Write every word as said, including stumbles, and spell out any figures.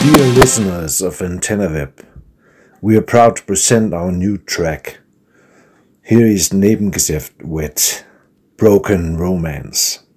Dear listeners of AntennaWeb, we are proud to present our new track. Here is Nebengeschäft with Broken Romance.